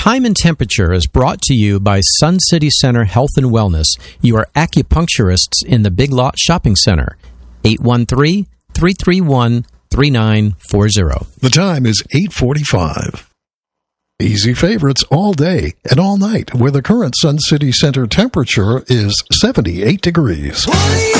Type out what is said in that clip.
Time and Temperature is brought to you by Sun City Center Health and Wellness, your acupuncturists in the Big Lot Shopping Center. 813-331-3940. The time is 8:45. Easy favorites all day and all night, where the current Sun City Center temperature is 78 degrees.